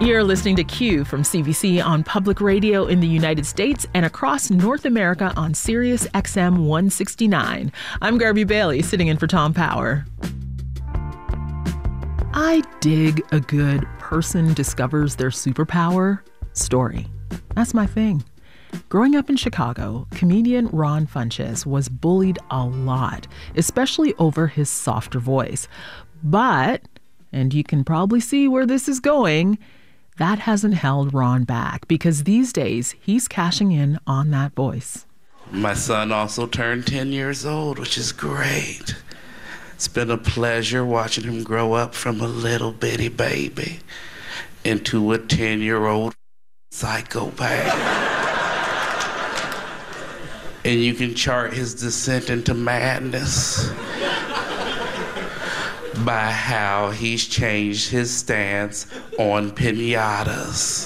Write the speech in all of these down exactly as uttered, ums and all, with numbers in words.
You're listening to Q from C B C on public radio in the United States and across North America on Sirius X M one sixty-nine. I'm Garby Bailey, sitting in for Tom Power. I dig a good person discovers their superpower story. That's my thing. Growing up in Chicago, comedian Ron Funches was bullied a lot, especially over his softer voice. But, and you can probably see where this is going, that hasn't held Ron back because these days he's cashing in on that voice. My son also turned ten years old, which is great. It's been a pleasure watching him grow up from a little bitty baby into a ten-year-old psychopath. And you can chart his descent into madness by how he's changed his stance on piñatas.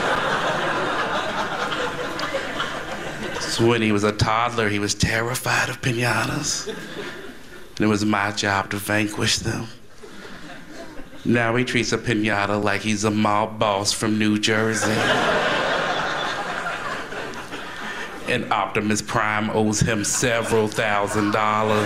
So when he was a toddler, he was terrified of piñatas. And it was my job to vanquish them. Now he treats a piñata like he's a mob boss from New Jersey. And Optimus Prime owes him several thousand dollars.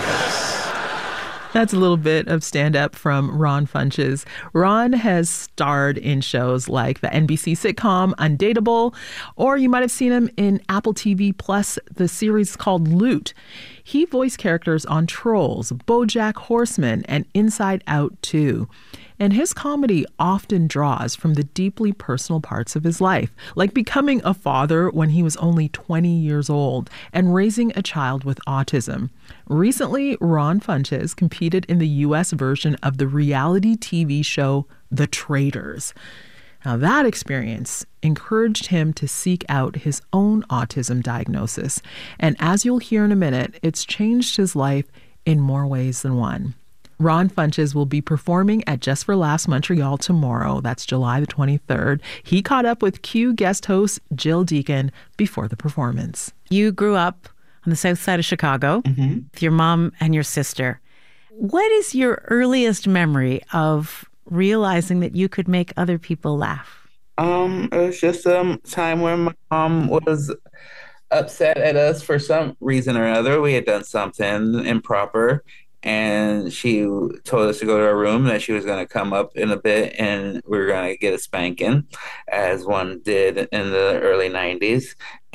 That's a little bit of stand-up from Ron Funches. Ron has starred in shows like the N B C sitcom Undateable, or you might have seen him in Apple T V Plus, the series called Loot. He voiced characters on Trolls, BoJack Horseman, and Inside Out two. And his comedy often draws from the deeply personal parts of his life, like becoming a father when he was only twenty years old and raising a child with autism. Recently, Ron Funches competed in the U S version of the reality T V show The Traitors. Now, that experience encouraged him to seek out his own autism diagnosis. And as you'll hear in a minute, it's changed his life in more ways than one. Ron Funches will be performing at Just for Laughs Montreal tomorrow. That's July the twenty-third. He caught up with Q guest host Jill Deacon before the performance. You grew up on the south side of Chicago mm-hmm. with your mom and your sister. What is your earliest memory of realizing that you could make other people laugh? Um, it was just a time when my mom was upset at us for some reason or another. We had done something improper. And she told us to go to our room, that she was going to come up in a bit and we were going to get a spanking, as one did in the early nineties.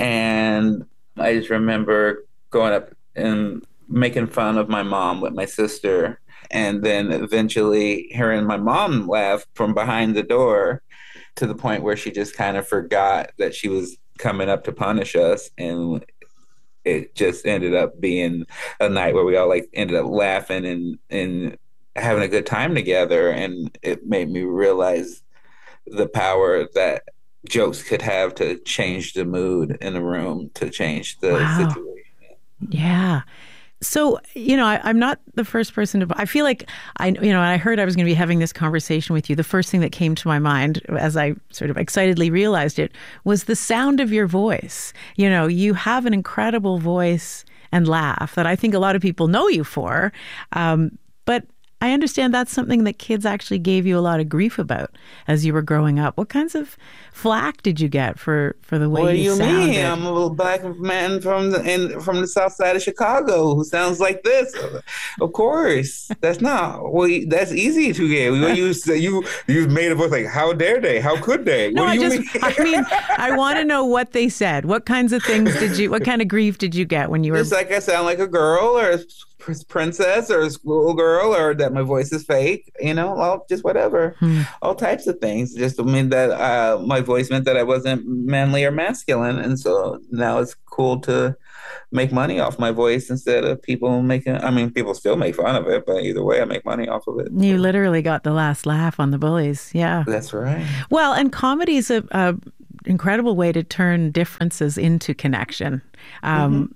And I just remember going up and making fun of my mom with my sister. And then eventually hearing my mom laugh from behind the door, to the point where she just kind of forgot that she was coming up to punish us. And it just ended up being a night where we all like ended up laughing and, and having a good time together. And it made me realize the power that jokes could have to change the mood in the room, to change the wow. situation. Yeah. So, you know, I, I'm not the first person to, I feel like I, you know, I heard I was going to be having this conversation with you. The first thing that came to my mind as I sort of excitedly realized it was the sound of your voice. You know, you have an incredible voice and laugh that I think a lot of people know you for. Um, but I understand that's something that kids actually gave you a lot of grief about as you were growing up. What kinds of flack did you get for, for the way what you sounded? What do you mean? sounded? I'm a little black man from the in, from the south side of Chicago who sounds like this. Of course, that's not. Well, that's easy to get. You you you made a voice like, how dare they? How could they? No, what do I you just. mean? I mean, I want to know what they said. What kinds of things did you? What kind of grief did you get when you were? Just like I sound like a girl or a princess or a schoolgirl, or that my voice is fake. You know, well, just whatever. Hmm. All types of things. Just to mean that uh, my voice meant that I wasn't manly or masculine, and so now it's cool to make money off my voice instead of people making. I mean, people still make fun of it, but either way, I make money off of it. You literally got the last laugh on the bullies. Yeah, that's right. Well, and comedy is a, a incredible way to turn differences into connection. Um, mm-hmm.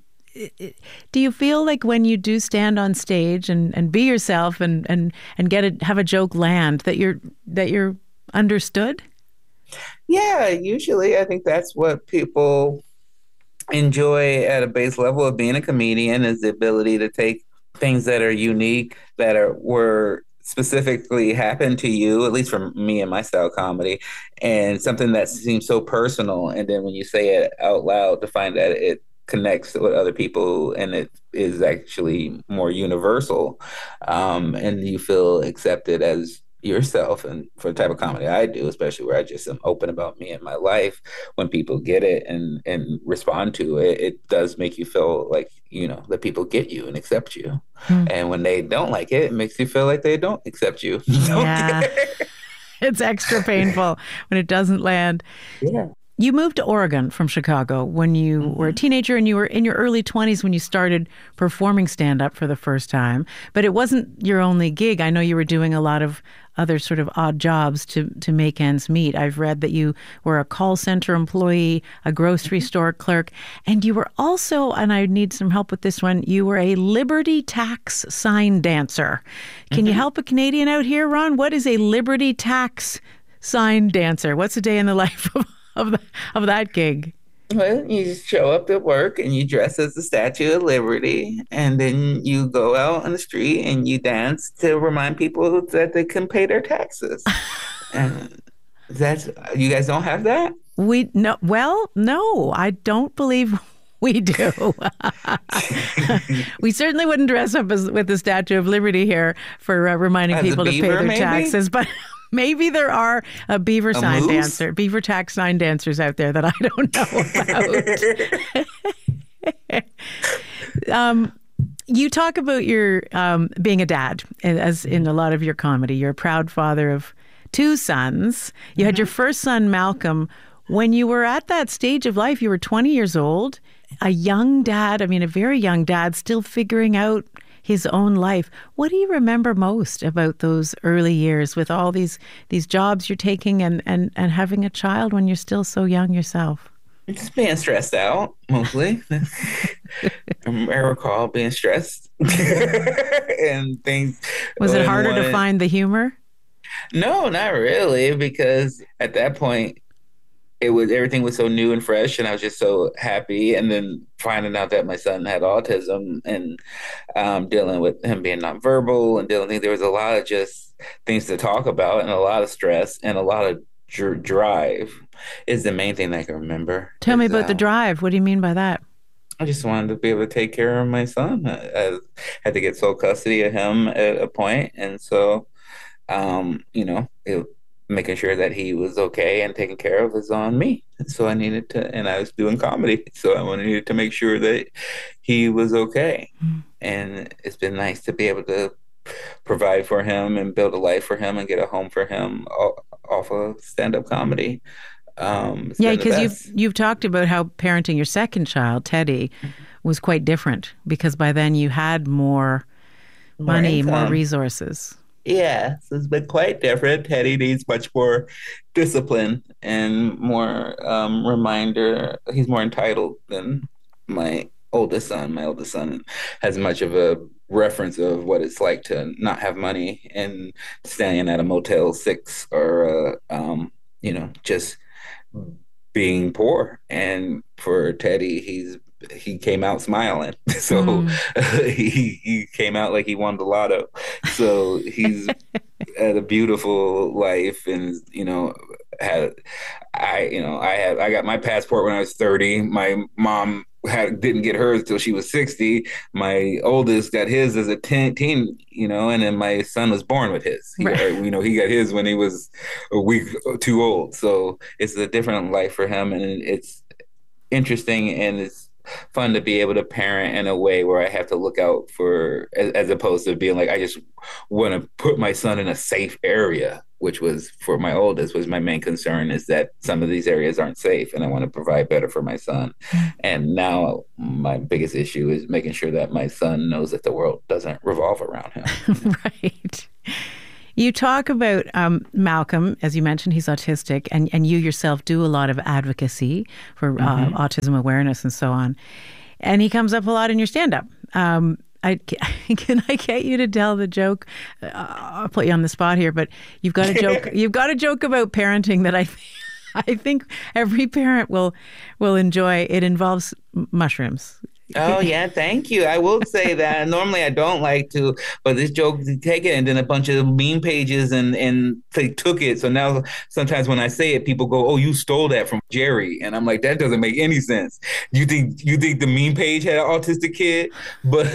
Do you feel like when you do stand on stage and, and be yourself and, and, and get a, have a joke land that you're that you're understood? Yeah, usually I think that's what people enjoy at a base level of being a comedian, is the ability to take things that are unique, that are were specifically happened to you, at least for me and my style comedy, and something that seems so personal. And then when you say it out loud, to find that it connects with other people and it is actually more universal, um, and you feel accepted as yourself. And for the type of comedy I do, especially where I just am open about me and my life, when people get it and and respond to it, it does make you feel like, you know, that people get you and accept you. Hmm. And when they don't like it, it makes you feel like they don't accept you. Yeah. It's extra painful when it doesn't land. Yeah. You moved to Oregon from Chicago when you mm-hmm. were a teenager, and you were in your early twenties when you started performing stand-up for the first time. But it wasn't your only gig. I know you were doing a lot of other sort of odd jobs to, to make ends meet. I've read that you were a call center employee, a grocery store clerk, and you were also, and I need some help with this one, you were a Liberty Tax sign dancer. Can mm-hmm. you help a Canadian out here, Ron? What is a Liberty Tax sign dancer? What's a day in the life of Of, the, of that gig? Well, you just show up to work and you dress as the Statue of Liberty, and then you go out on the street and you dance to remind people that they can pay their taxes. And that's, you guys don't have that? We no. Well, no, I don't believe we do. We certainly wouldn't dress up as with the Statue of Liberty here for uh, reminding as people to beaver, pay their maybe? taxes, but. Maybe there are a beaver a sign moose? dancer, beaver tax sign dancers out there that I don't know about. um, you talk about your um, being a dad, as in a lot of your comedy. You're a proud father of two sons. You mm-hmm. had your first son, Malcolm, when you were at that stage of life. You were twenty years old, a young dad. I mean, a very young dad, still figuring out his own life. What do you remember most about those early years with all these these jobs you're taking and, and, and having a child when you're still so young yourself? Just being stressed out, mostly. I recall being stressed and things. Was it harder wanted... to find the humor? No, not really, because at that point, it was everything was so new and fresh, and I was just so happy. And then finding out that my son had autism, and um, dealing with him being nonverbal, and dealing, there was a lot of just things to talk about, and a lot of stress, and a lot of dr- drive is the main thing that I can remember. Tell me about um, the drive. What do you mean by that? I just wanted to be able to take care of my son. I, I had to get sole custody of him at a point, and so um, you know it. making sure that he was okay and taken care of is on me. So I needed to, and I was doing comedy, so I needed to make sure that he was okay. Mm. And it's been nice to be able to provide for him and build a life for him and get a home for him off of stand-up comedy. Um, yeah, because you've, you've talked about how parenting your second child, Teddy, mm-hmm. was quite different, because by then you had more, more money, income. more resources. Yeah, so it's been quite different. Teddy needs much more discipline and more um, reminder. He's more entitled than my oldest son. My oldest son has much of a reference of what it's like to not have money and staying at a Motel six or, uh, um, you know, just being poor. And for Teddy, he's he came out smiling. So mm. uh, he he came out like he won the lotto. So he's had a beautiful life, and you know, had I you know I had I got my passport when I was thirty. My mom had didn't get hers till she was sixty. My oldest got his as a teen, teen you know, and then my son was born with his. He right. got, you know, he got his when he was a week or two old. So it's a different life for him, and it's interesting, and it's fun to be able to parent in a way where I have to look out for, as, as opposed to being like, I just want to put my son in a safe area, which was for my oldest was my main concern, is that some of these areas aren't safe, and I want to provide better for my son. And now my biggest issue is making sure that my son knows that the world doesn't revolve around him. Right. You talk about um, Malcolm, as you mentioned, he's autistic, and, and you yourself do a lot of advocacy for mm-hmm. uh, autism awareness and so on. And he comes up a lot in your stand-up. Um, I, can I get you to tell the joke? Uh, I'll put you on the spot here, but you've got a joke. You've got a joke about parenting that I, I think every parent will will enjoy. It involves mushrooms. Oh yeah, thank you. I will say that normally I don't like to, but this joke take it, and then a bunch of meme pages and and they took it. So now sometimes when I say it, people go, "Oh, you stole that from Jerry," and I'm like, that doesn't make any sense. You think you think the meme page had an autistic kid, but.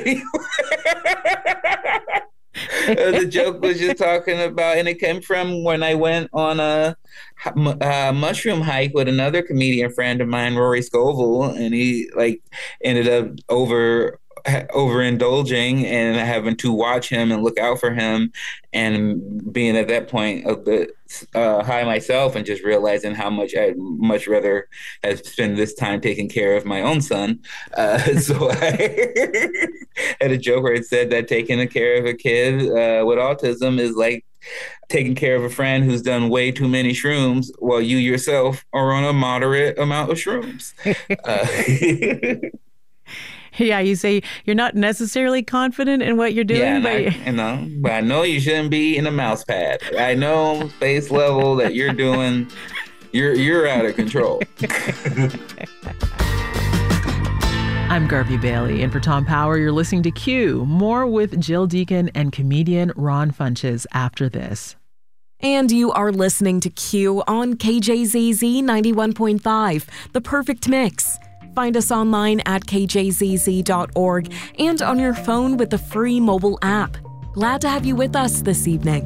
Uh, the joke was just talking about, and it came from when I went on a, a mushroom hike with another comedian friend of mine, Rory Scovel, and he like ended up over overindulging and having to watch him and look out for him, and being at that point of the uh, high myself, and just realizing how much I'd much rather have spent this time taking care of my own son. Uh, so I had a joke where it said that taking care of a kid uh, with autism is like taking care of a friend who's done way too many shrooms while you yourself are on a moderate amount of shrooms. Uh, Yeah, you say you're not necessarily confident in what you're doing, yeah, but I, you know, but I know you shouldn't be in a mouse pad. I know space level that you're doing, you're you're out of control. I'm Garvey Bailey, and for Tom Power, you're listening to Q. More with Jill Deacon and comedian Ron Funches after this. And you are listening to Q on K J Z Z ninety-one point five, the perfect mix. Find us online at k j z z dot org and on your phone with the free mobile app. Glad to have you with us this evening.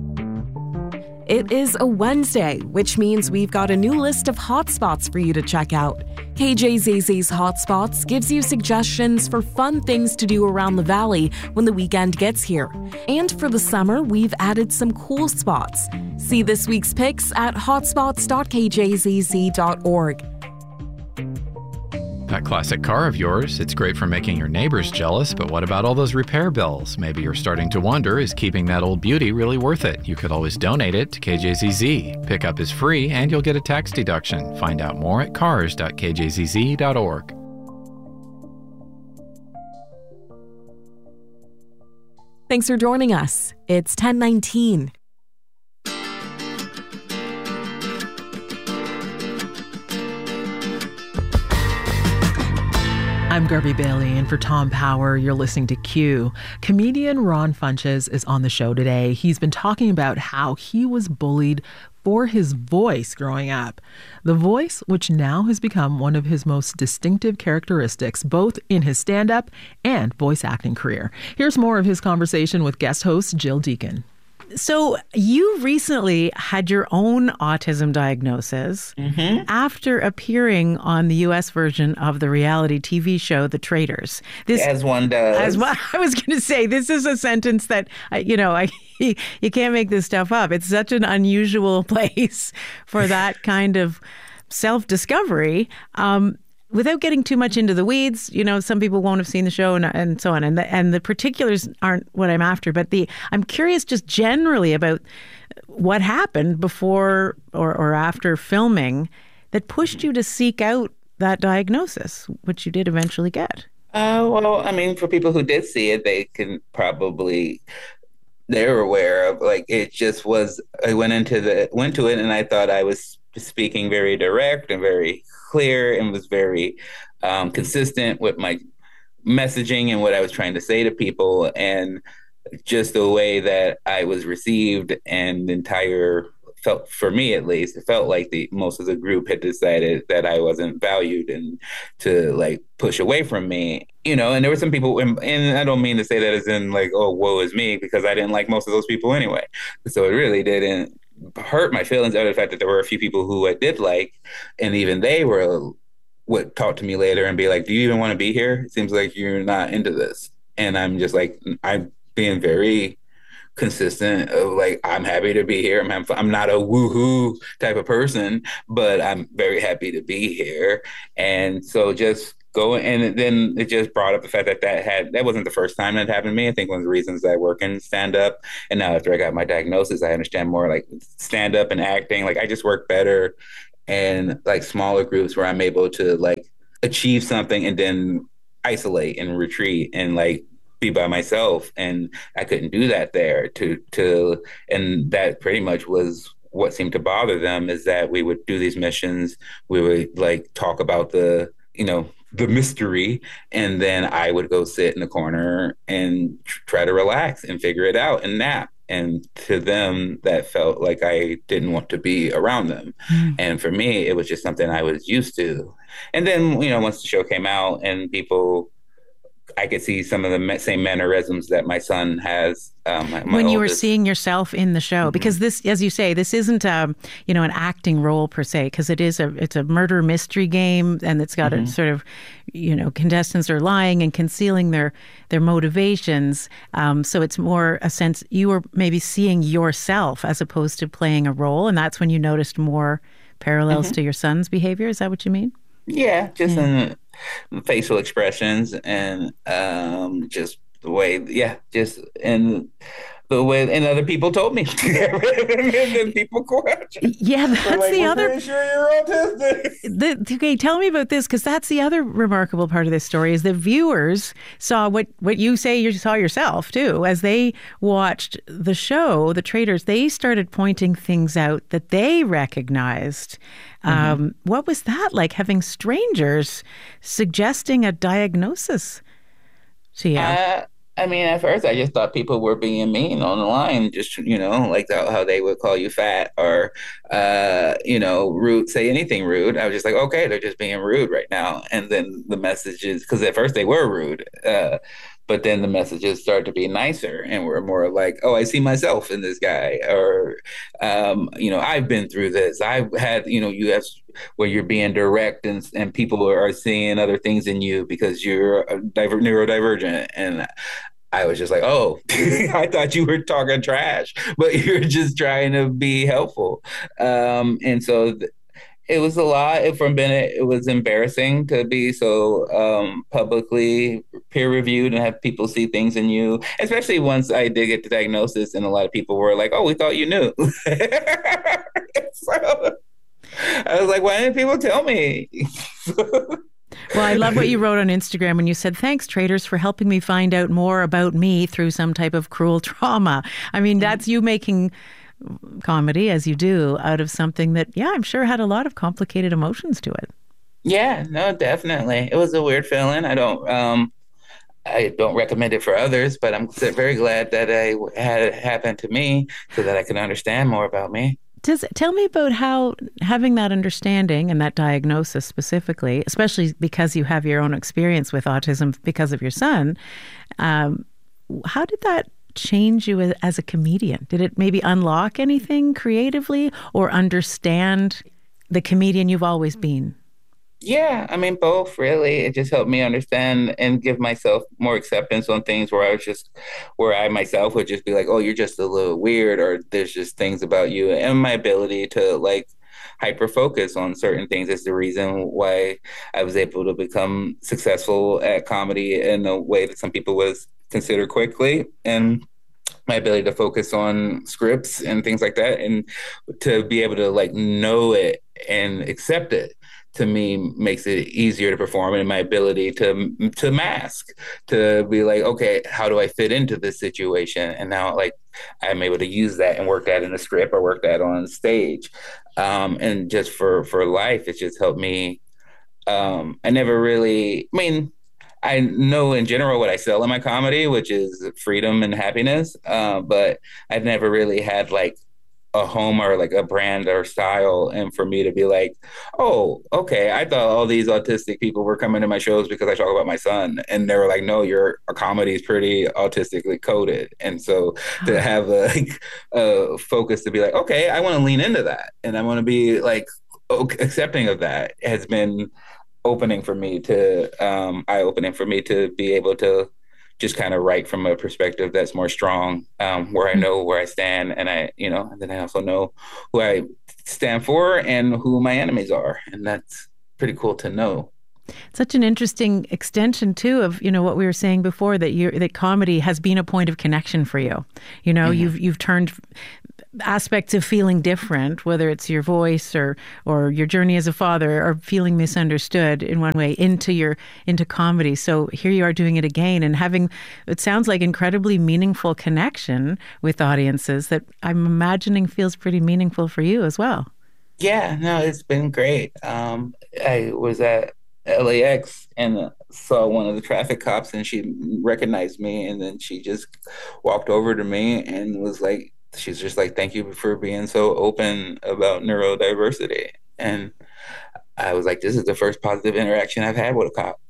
It is a Wednesday, which means we've got a new list of hotspots for you to check out. K J Z Z's Hotspots gives you suggestions for fun things to do around the valley when the weekend gets here. And for the summer, we've added some cool spots. See this week's picks at hotspots dot k j z z dot org. That classic car of yours, it's great for making your neighbors jealous, but what about all those repair bills? Maybe you're starting to wonder, is keeping that old beauty really worth it? You could always donate it to K J Z Z. Pickup is free and you'll get a tax deduction. Find out more at cars dot k j z z dot org. Thanks for joining us. It's ten nineteen. I'm Garvey Bailey, and for Tom Power, you're listening to Q. Comedian Ron Funches is on the show today. He's been talking about how he was bullied for his voice growing up. The voice, which now has become one of his most distinctive characteristics, both in his stand-up and voice acting career. Here's more of his conversation with guest host Jill Deacon. So you recently had your own autism diagnosis Mm-hmm. after appearing on the U S version of the reality T V show The Traitors. This, As one does. as well, I was going to say, this is a sentence that, I- you know, I, you can't make this stuff up. It's such an unusual place for that kind of self-discovery. Um, Without getting too much into the weeds, you know, some people won't have seen the show and, and so on. And the, and the particulars aren't what I'm after. But the I'm curious just generally about what happened before or, or after filming that pushed you to seek out that diagnosis, which you did eventually get. Uh, well, I mean, for people who did see it, they can probably they're aware of like it just was. I went into the went to it, and I thought I was speaking very direct and very clear, and was very um, consistent with my messaging and what I was trying to say to people, and just the way that I was received, and the entire felt for me at least, it felt like the most of the group had decided that I wasn't valued and to like push away from me, you know. And there were some people, and, and I don't mean to say that as in like, oh, woe is me, because I didn't like most of those people anyway. So it really didn't hurt my feelings out of the fact that there were a few people who I did like, and even they were would talk to me later and be like, do you even want to be here? It seems like you're not into this. And I'm just like, I'm being very consistent of like, I'm happy to be here. I'm, I'm not a woohoo type of person, but I'm very happy to be here. And so just go, and then it just brought up the fact that that had that wasn't the first time that happened to me. I think one of the reasons I work in stand up, and now after I got my diagnosis, I understand more like stand up and acting. Like I just work better in like smaller groups where I'm able to like achieve something and then isolate and retreat and like be by myself. And I couldn't do that there. To to and that pretty much was what seemed to bother them, is that we would do these missions, we would like talk about the, you know, the mystery, and then I would go sit in the corner and tr- try to relax and figure it out and nap. And to them, that felt like I didn't want to be around them. Mm. And for me, it was just something I was used to. And then, you know, once the show came out and people, I could see some of the same mannerisms that my son has. Um, my, my when you oldest. were seeing yourself in the show, mm-hmm. because this, as you say, this isn't a, you know, an acting role per se, because it is a, it's a murder mystery game, and it's got mm-hmm. a sort of, you know, contestants are lying and concealing their their motivations. Um, so it's more a sense you were maybe seeing yourself as opposed to playing a role, and that's when you noticed more parallels mm-hmm. to your son's behavior. Is that what you mean? Yeah, just yeah. in facial expressions and um, just the way, yeah, just in the way, and other people told me. And then people question. Yeah, that's like, the we're other. Pretty sure you're autistic. The, okay, tell me about this, because that's the other remarkable part of this story is the viewers saw what, what you say you saw yourself too. As they watched the show, the Traitors, they started pointing things out that they recognized. Mm-hmm. Um, what was that like, having strangers suggesting a diagnosis to you? Uh, I mean, at first, I just thought people were being mean on the line, just, you know, like the, how they would call you fat or, uh, you know, rude, say anything rude. I was just like, okay, they're just being rude right now. And then the messages, because at first they were rude, uh, but then the messages started to be nicer and were more like, oh, I see myself in this guy. Or, um, you know, I've been through this. I've had, you know, you have where you're being direct and, and people are seeing other things in you because you're a diver- neurodivergent. And I was just like, oh, I thought you were talking trash, but you're just trying to be helpful. Um, and so th- it was a lot from Bennett. It was embarrassing to be so um, publicly peer reviewed and have people see things in you, especially once I did get the diagnosis and a lot of people were like, oh, we thought you knew. So I was like, why didn't people tell me? Well, I love what you wrote on Instagram when you said, thanks, Traitors, for helping me find out more about me through some type of cruel trauma. I mean, that's you making comedy, as you do, out of something that, yeah, I'm sure had a lot of complicated emotions to it. Yeah, no, definitely. It was a weird feeling. I don't, um, I don't recommend it for others, but I'm very glad that I had it happen to me so that I can understand more about me. Does, tell me about how having that understanding and that diagnosis specifically, especially because you have your own experience with autism because of your son, um, how did that change you as a comedian? Did it maybe unlock anything creatively or understand the comedian you've always been? Yeah, I mean, both really. It just helped me understand and give myself more acceptance on things where I was just, where I myself would just be like, oh, you're just a little weird, or there's just things about you. And my ability to like hyper focus on certain things is the reason why I was able to become successful at comedy in a way that some people was consider quickly. And my ability to focus on scripts and things like that, and to be able to like know it and accept it, to me makes it easier to perform, and my ability to to mask, to be like, okay, how do I fit into this situation? And now like I'm able to use that and work that in a script or work that on stage. Um, and just for, for life, it's just helped me. Um, I never really, I mean, I know in general what I sell in my comedy, which is freedom and happiness. Uh, but I've never really had like a home or like a brand or style. And for me to be like, oh, okay, I thought all these autistic people were coming to my shows because I talk about my son. And they were like, no, your comedy is pretty autistically coded. And so to have a, like, a focus to be like, okay, I want to lean into that. And I want to be like okay, accepting of that has been opening for me to, um, eye-opening for me to be able to just kind of write from a perspective that's more strong, um, where I know where I stand, and I, you know, and then I also know who I stand for and who my enemies are, and that's pretty cool to know. Such an interesting extension too of, you know, what we were saying before, that you that comedy has been a point of connection for you. You know, mm-hmm. you've you've turned aspects of feeling different, whether it's your voice or or your journey as a father or feeling misunderstood in one way, into your into comedy. So here you are doing it again and having, it sounds like, incredibly meaningful connection with audiences that I'm imagining feels pretty meaningful for you as well. Yeah, no, it's been great. Um, I was at L A X and saw one of the traffic cops, and she recognized me, and then she just walked over to me and was like, she's just like, thank you for being so open about neurodiversity. And I was like, this is the first positive interaction I've had with a cop.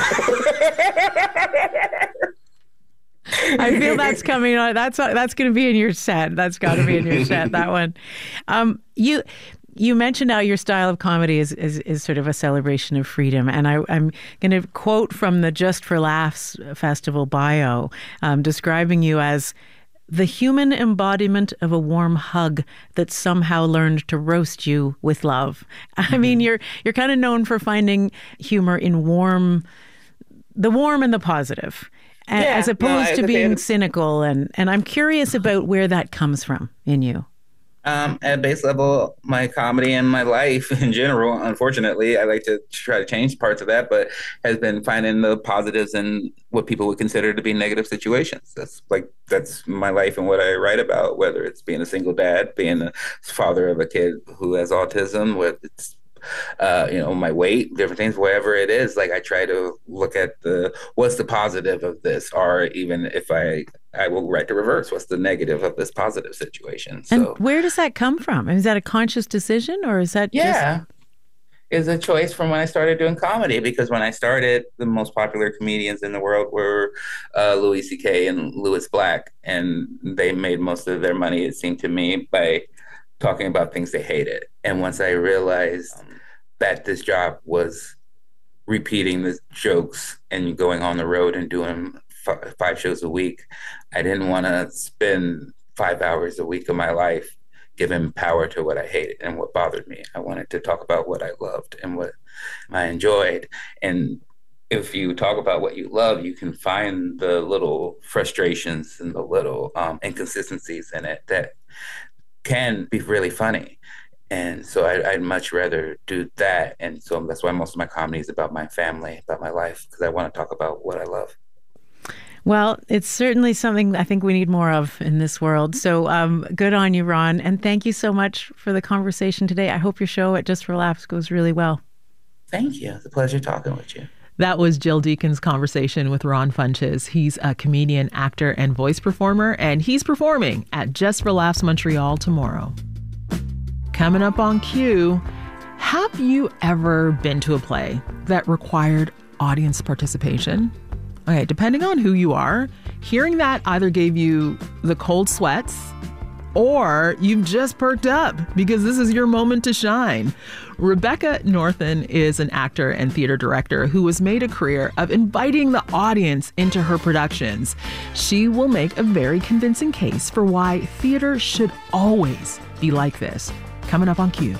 I feel that's coming on. That's that's going to be in your set. That's got to be in your set, that one. Um, you you mentioned how your style of comedy is, is, is sort of a celebration of freedom. And I, I'm going to quote from the Just for Laughs Festival bio, um, describing you as the human embodiment of a warm hug that somehow learned to roast you with love. Mm-hmm. I mean, you're you're kind of known for finding humor in warm, the warm and the positive, yeah, as opposed no, to being been... cynical. And, and I'm curious about where that comes from in you. Um, at base level, my comedy and my life in general, unfortunately, I like to try to change parts of that, but has been finding the positives in what people would consider to be negative situations. That's like, that's my life and what I write about, whether it's being a single dad, being the father of a kid who has autism, whether it's Uh, you know, my weight, different things, wherever it is, like I try to look at the, what's the positive of this? Or even if I, I will write the reverse, what's the negative of this positive situation? So, and where does that come from? Is that a conscious decision, or is that yeah, just... is a choice from when I started doing comedy, because when I started, the most popular comedians in the world were uh, Louis C K and Louis Black, and they made most of their money, it seemed to me, by talking about things they hated. And once I realized um, that this job was repeating the jokes and going on the road and doing f- five shows a week, I didn't want to spend five hours a week of my life giving power to what I hated and what bothered me. I wanted to talk about what I loved and what I enjoyed. And if you talk about what you love, you can find the little frustrations and the little um, inconsistencies in it that can be really funny. And so I, I'd much rather do that. And so that's why most of my comedy is about my family, about my life, because I want to talk about what I love. Well, it's certainly something I think we need more of in this world. So um, good on you, Ron. And thank you so much for the conversation today. I hope your show at Just for Laughs goes really well. Thank you. It's a pleasure talking with you. That was Jill Deacon's conversation with Ron Funches. He's a comedian, actor, and voice performer, and he's performing at Just for Laughs Montreal tomorrow. Coming up on Q, have you ever been to a play that required audience participation? Okay, depending on who you are, hearing that either gave you the cold sweats or you've just perked up because this is your moment to shine. Rebecca Northen is an actor and theater director who has made a career of inviting the audience into her productions. She will make a very convincing case for why theater should always be like this. Coming up on Q.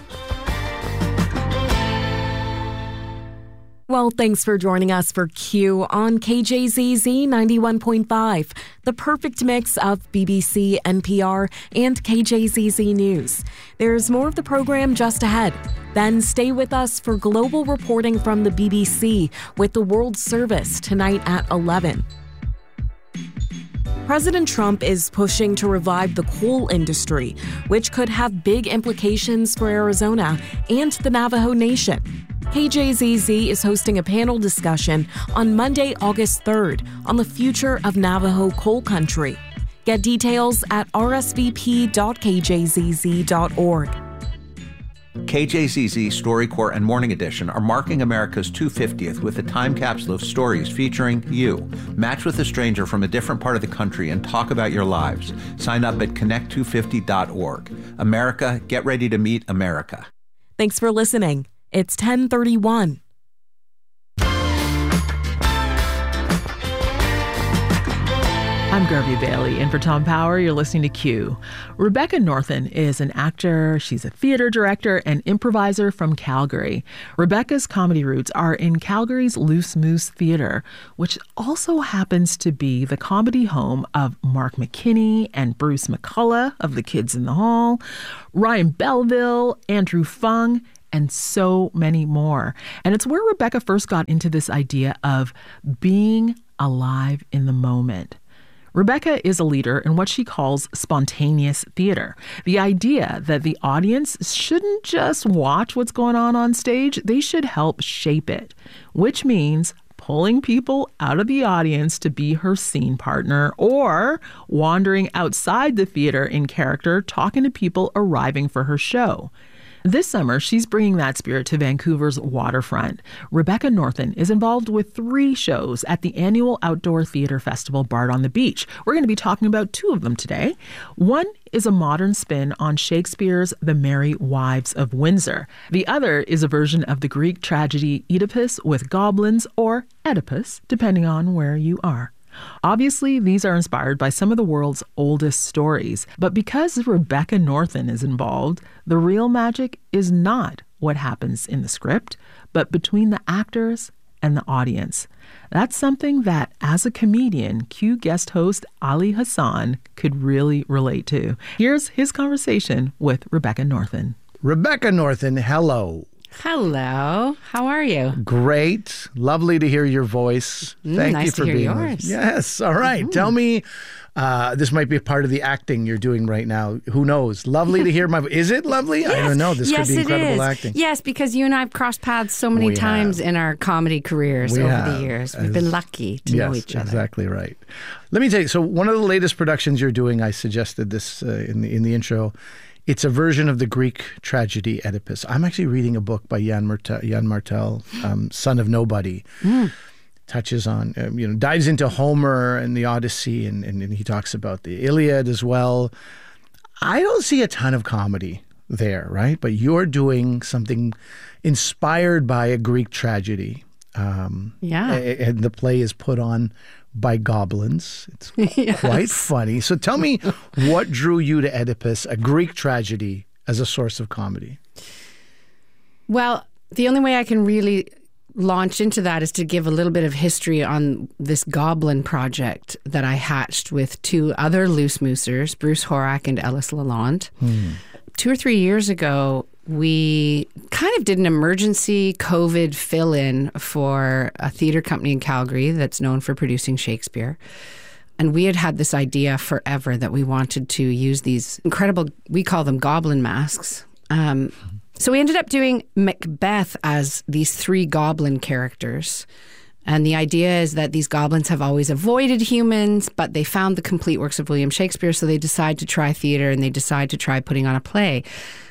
Well, thanks for joining us for Q on K J Z Z ninety-one point five, the perfect mix of B B C, N P R, and K J Z Z News. There's more of the program just ahead. Then stay with us for global reporting from the B B C with the World Service tonight at eleven. President Trump is pushing to revive the coal industry, which could have big implications for Arizona and the Navajo Nation. K J Z Z is hosting a panel discussion on Monday, August third on the future of Navajo coal country. Get details at r s v p dot k j z z dot org. K J Z Z, StoryCorps, and Morning Edition are marking America's two hundred fiftieth with a time capsule of stories featuring you. Match with a stranger from a different part of the country and talk about your lives. Sign up at connect two fifty dot org. America, get ready to meet America. Thanks for listening. It's ten thirty-one. I'm Garvey Bailey, and for Tom Power, you're listening to Q. Rebecca Northen is an actor, she's a theater director and improviser from Calgary. Rebecca's comedy roots are in Calgary's Loose Moose Theatre, which also happens to be the comedy home of Mark McKinney and Bruce McCullough of The Kids in the Hall, Ryan Belville, Andrew Fung, and so many more. And it's where Rebecca first got into this idea of being alive in the moment. Rebecca is a leader in what she calls spontaneous theater. The idea that the audience shouldn't just watch what's going on on stage, they should help shape it, which means pulling people out of the audience to be her scene partner or wandering outside the theater in character, talking to people arriving for her show. This summer, she's bringing that spirit to Vancouver's waterfront. Rebecca Northen is involved with three shows at the annual outdoor theater festival Bard on the Beach. We're going to be talking about two of them today. One is a modern spin on Shakespeare's The Merry Wives of Windsor. The other is a version of the Greek tragedy Oedipus with goblins, or Oedipus, depending on where you are. Obviously, these are inspired by some of the world's oldest stories, but because Rebecca Northen is involved, the real magic is not what happens in the script, but between the actors and the audience. That's something that, as a comedian, Q guest host Ali Hassan could really relate to. Here's his conversation with Rebecca Northen. Rebecca Northen, hello. Hello. How are you? Great. Lovely to hear your voice. Mm, Thank nice you for to hear being yours. with. Yes. All right. Mm. Tell me, uh, this might be a part of the acting you're doing right now. Who knows? Lovely to hear my voice. Is it lovely? Yes. I don't know. This yes, could be incredible it is. acting. Yes, because you and I have crossed paths so many We times have. in our comedy careers We over have. the years. We've As- been lucky to yes, know each other. Exactly right. Let me tell you. So one of the latest productions you're doing, I suggested this uh, in the in the intro. It's a version of the Greek tragedy Oedipus. I'm actually reading a book by Jan Martel, Jan Martel um, Son of Nobody. Mm. Touches on, um, you know, dives into Homer and the Odyssey, and, and, and he talks about the Iliad as well. I don't see a ton of comedy there, right? But you're doing something inspired by a Greek tragedy. Um, Yeah. And the play is put on by goblins. It's Yes. quite funny. So tell me, what drew you to Oedipus, a Greek tragedy, as a source of comedy? Well, the only way I can really launch into that is to give a little bit of history on this goblin project that I hatched with two other loose moosers, Bruce Horak and Ellis Lalonde. Hmm. Two or three years ago, we kind of did an emergency COVID fill-in for a theater company in Calgary that's known for producing Shakespeare. And we had had this idea forever that we wanted to use these incredible, we call them goblin masks. Um, so we ended up doing Macbeth as these three goblin characters. And the idea is that these goblins have always avoided humans, but they found the complete works of William Shakespeare, so they decide to try theater and they decide to try putting on a play.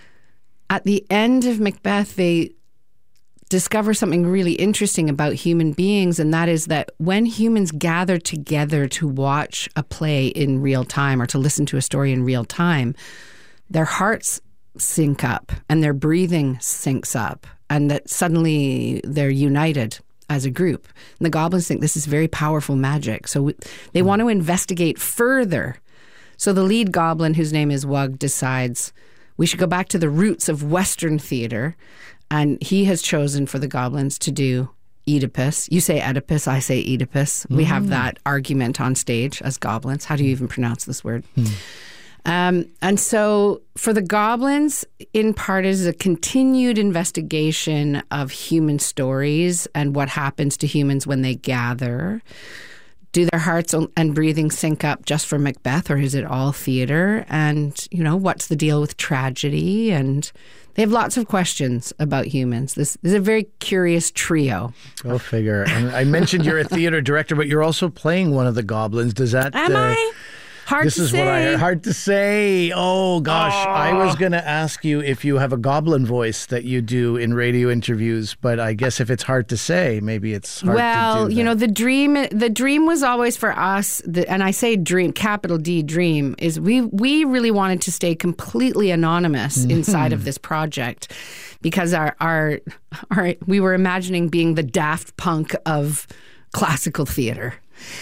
At the end of Macbeth, they discover something really interesting about human beings, and that is that when humans gather together to watch a play in real time or to listen to a story in real time, their hearts sync up and their breathing syncs up, and that suddenly they're united as a group. And the goblins think this is very powerful magic. So we, they want to investigate further. So the lead goblin, whose name is Wug, decides we should go back to the roots of Western theater. And he has chosen for the goblins to do Oedipus. You say Oedipus, I say Oedipus. Mm. We have that argument on stage as goblins. How do you even pronounce this word? Mm. Um, and so for the goblins, in part, is a continued investigation of human stories and what happens to humans when they gather. Do their hearts and breathing sync up just for Macbeth, or is it all theater? And, you know, what's the deal with tragedy? And they have lots of questions about humans. This, this is a very curious trio. Go figure. And I mentioned you're a theater director, but you're also playing one of the goblins. Does that... Am uh, I? Hard this to is say. what I heard. Hard to say. Oh, gosh. Oh. I was going to ask you if you have a goblin voice that you do in radio interviews, but I guess if it's hard to say, maybe it's hard well, to do Well, you know, the dream the dream was always for us, the, and I say dream, capital D dream, is we, we really wanted to stay completely anonymous mm-hmm. inside of this project because our, our, our we were imagining being the Daft Punk of classical theater.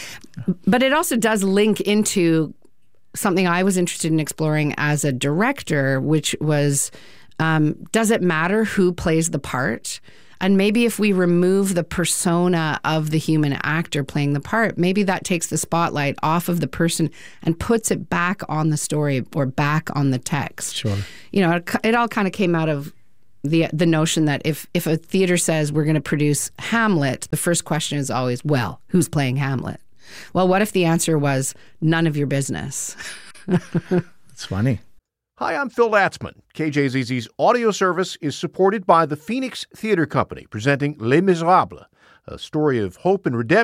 But it also does link into something I was interested in exploring as a director, which was, um, does it matter who plays the part? And maybe if we remove the persona of the human actor playing the part, maybe that takes the spotlight off of the person and puts it back on the story or back on the text. Sure. You know, it, it all kind of came out of the the notion that if, if a theater says we're going to produce Hamlet, the first question is always, well, who's playing Hamlet? Well, what if the answer was none of your business? It's funny. Hi, I'm Phil Latzman. K J Z Z's audio service is supported by the Phoenix Theater Company, presenting Les Miserables, a story of hope and redemption